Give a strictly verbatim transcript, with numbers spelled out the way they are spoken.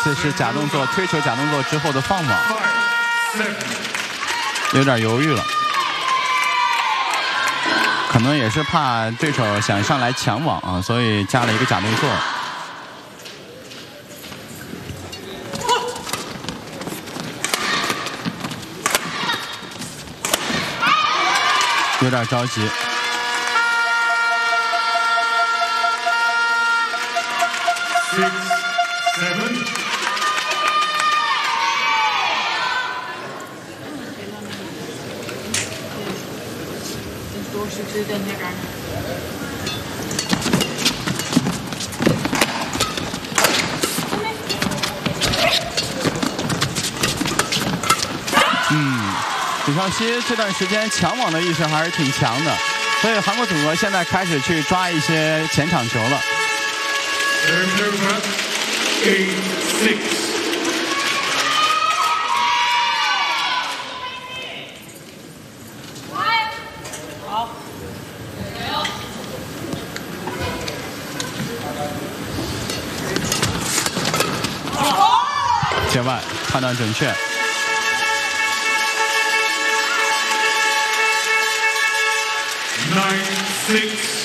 这是假动作推球假动作之后的放网，有点犹豫了，可能也是怕对手想上来抢网啊，所以加了一个假动作。有点着急。 Six, seven. 都是知道那个。 嗯，李尚熙这段时间抢网的意识还是挺强的，所以韩国组合现在开始去抓一些前场球了。 Eight, six. 界外判断准确。 Nine, six.